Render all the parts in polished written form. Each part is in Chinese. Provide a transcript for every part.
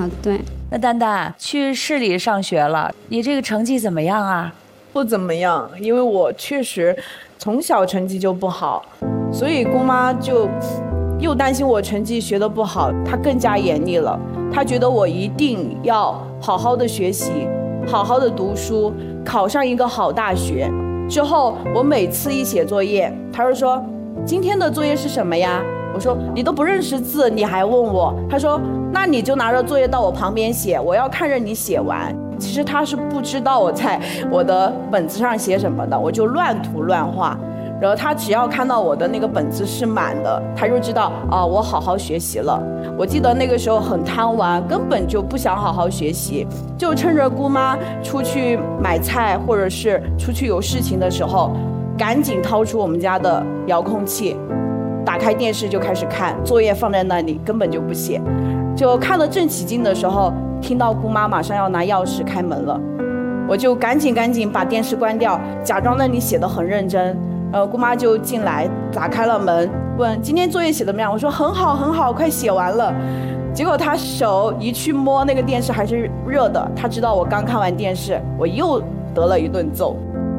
对。 那丹丹去市里上学了，你这个成绩怎么样啊？ 不怎么样，因为我确实从小成绩就不好，所以姑妈就又担心我成绩学得不好，她更加严厉了。她觉得我一定要好好的学习，好好的读书，考上一个好大学。之后我每次一写作业，她就说今天的作业是什么呀？我说你都不认识字，你还问我？她说那你就拿着作业到我旁边写，我要看着你写完。其实她是不知道我在我的本子上写什么的，我就乱涂乱画。然后她只要看到我的那个本子是满的，她就知道啊，我好好学习了。我记得那个时候很贪玩，根本就不想好好学习，就趁着姑妈出去买菜或者是出去有事情的时候，赶紧掏出我们家的遥控器，打开电视就开始看，作业放在那里根本就不写。就看得正起劲的时候，听到姑妈马上要拿钥匙开门了，我就赶紧把电视关掉，假装那里写得很认真。姑妈就进来打开了门，问今天作业写得怎么样？我说很好很好，快写完了。结果她手一去摸那个电视还是热的，她知道我刚看完电视，我又得了一顿揍。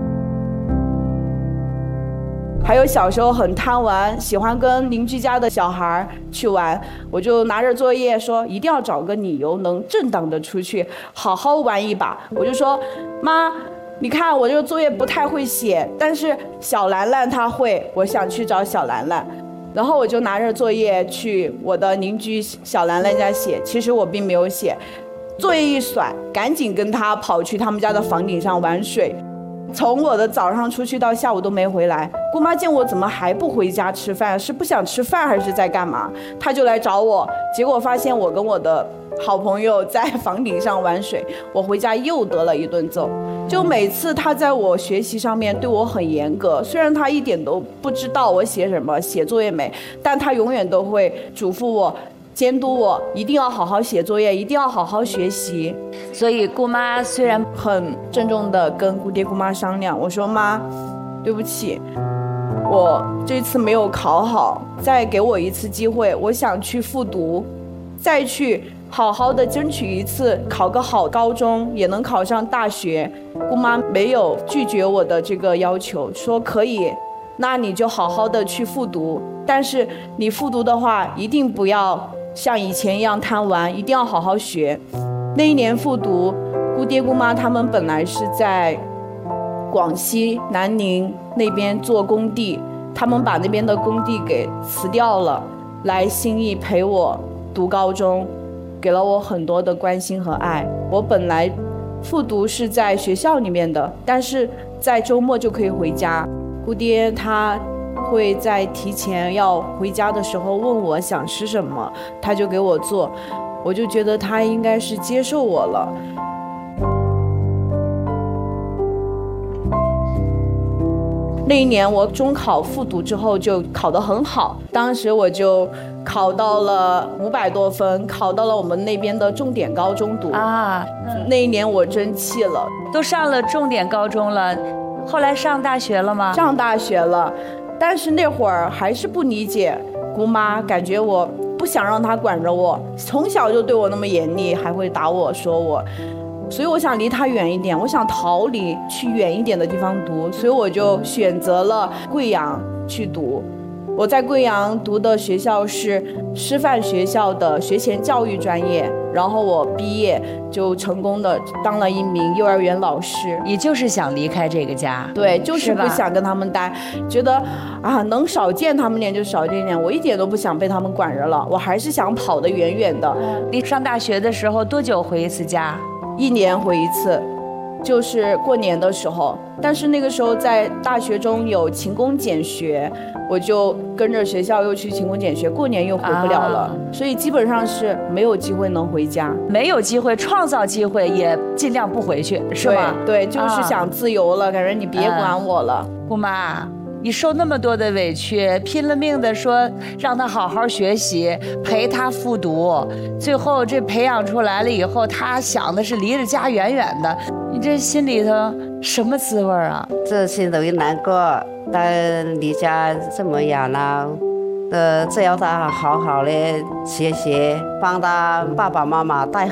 还有小时候很贪玩，喜欢跟邻居家的小孩去玩，我就拿着作业说一定要找个理由能正当的出去好好玩一把。我就说妈，你看我这个作业不太会写，但是小兰兰她会，我想去找小兰兰。然后我就拿着作业去我的邻居小兰兰家写，其实我并没有写。作业一甩，赶紧跟她跑去他们家的房顶上玩水。从我的早上出去到下午都没回来，姑妈见我怎么还不回家吃饭，是不想吃饭还是在干嘛？她就来找我，结果发现我跟我的好朋友在房顶上玩水，我回家又得了一顿揍。就每次她在我学习上面对我很严格，虽然她一点都不知道我写什么，写作业没，但她永远都会嘱咐我，监督我一定要好好写作业，一定要好好学习。 所以姑妈虽然很郑重地跟姑爹姑妈商量，我说妈，对不起，我这次没有考好，再给我一次机会，我想去复读，再去好好的争取一次，考个好高中，也能考上大学。姑妈没有拒绝我的这个要求，说可以，那你就好好的去复读，但是你复读的话一定不要像以前一样贪玩，一定要好好学。那一年复读，姑爹姑妈他们本来是在广西南宁那边做工地，他们把那边的工地给辞掉了，来兴义陪我读高中，给了我很多的关心和爱。我本来复读是在学校里面的，但是在周末就可以回家。姑爹他会在提前要回家的时候问我想吃什么，他就给我做，我就觉得他应该是接受我了。那一年我中考复读之后就考得很好，当时我就考到了500多分，考到了我们那边的重点高中读啊。那一年我争气了， 都上了重点高中了，后来上大学了吗？ 上大学了，但是那会儿还是不理解姑妈，感觉我不想让她管着我，从小就对我那么严厉，还会打我说我，所以我想离她远一点，我想逃离去远一点的地方读，所以我就选择了贵阳去读。我在贵阳读的学校是师范学校的学前教育专业，然后我毕业就成功的当了一名幼儿园老师。 也就是想离开这个家， 对，就是不想跟他们待，觉得啊能少见他们点就少见点，我一点都不想被他们管着了，我还是想跑得远远的。 你上大学的时候多久回一次家 ？1年回一次，就是过年的时候。但是那个时候在大学中有勤工俭学，我就跟着学校又去勤工俭学，过年又回不了了，所以基本上是没有机会能回家， 没有机会，创造机会也尽量不回去，是吧？ 对，就是想自由了，感觉你别管我了。 姑妈，你受那么多的委屈，拼了命的说让他好好学习，陪他复读，最后这培养出来了以后，他想的是离着家远远的，你这心里头什么滋味啊？ 这心头也难过，但离家这么远了，只要他好好的学习，帮他爸爸妈妈带